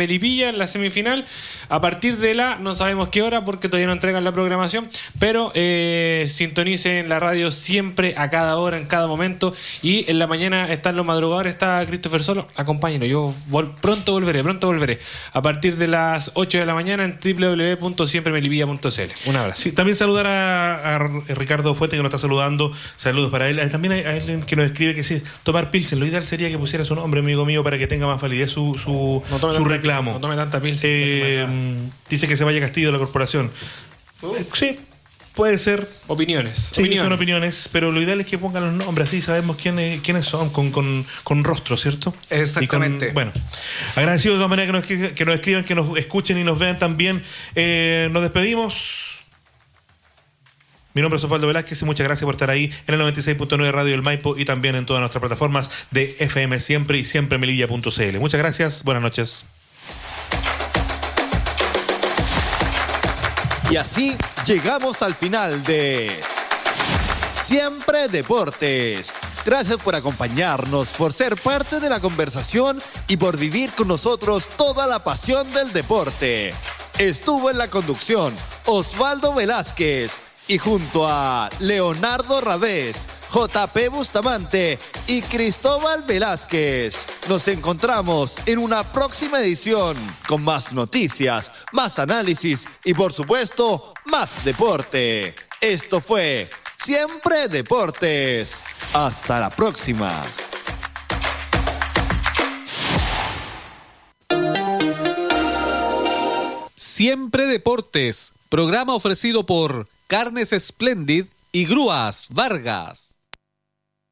Melipilla en la semifinal a partir de no sabemos qué hora porque todavía no entregan la programación, pero sintonicen la radio siempre, a cada hora, en cada momento, y en la mañana están los madrugadores, está Christopher Solo, acompáñenos, yo pronto volveré a partir de las 8 de la mañana en www.siempremelipilla.cl. Un abrazo. Sí, también saludar a Ricardo Fuente, que nos está saludando. Saludos para él. También hay alguien que nos escribe que sí, tomar Pilsen. Lo ideal sería que pusiera su nombre, amigo mío, para que tenga más validez su reclamo. No tome tanta Pilsen. Dice que se vaya Castillo de la corporación. Sí, puede ser. Opiniones. Sí, son opiniones, pero lo ideal es que pongan los nombres, así sabemos quiénes son, con rostro, ¿cierto? Exactamente. Bueno, agradecidos de todas maneras que nos escriban, que nos escuchen y nos vean también. Nos despedimos. Mi nombre es Osvaldo Velázquez y muchas gracias por estar ahí en el 96.9 Radio del Maipo y también en todas nuestras plataformas de FM Siempre y siempremelilla.cl. Muchas gracias, buenas noches. Y así llegamos al final de Siempre Deportes. Gracias por acompañarnos, por ser parte de la conversación y por vivir con nosotros toda la pasión del deporte. Estuvo en la conducción Osvaldo Velázquez y junto a Leonardo Rabés, JP Bustamante y Cristóbal Velázquez. Nos encontramos en una próxima edición con más noticias, más análisis y por supuesto más deporte. Esto fue Siempre Deportes. Hasta la próxima. Siempre Deportes, programa ofrecido por Carnes Splendid y Grúas Vargas.